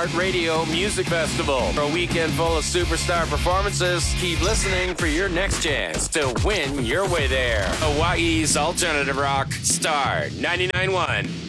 iHeartRadio Music Festival. For a weekend full of superstar performances, keep listening for your next chance to win your way there. Hawaii's Alternative Rock, Star 99.1.